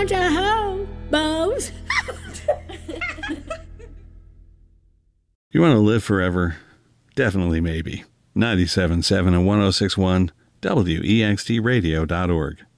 bunch of hobos. You want to live forever? Definitely maybe. 97.7 and 106.1 WEXTradio.org.